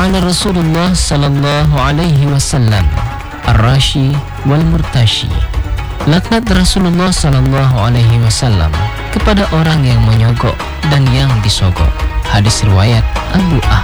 la'ana Rasulullah sallallahu alaihi wasallam ar-rashi wal murtashi. Laknat Rasulullah sallallahu alaihi wasallam kepada orang yang menyogok dan yang disogok. Hadis riwayat Abu Ahmad.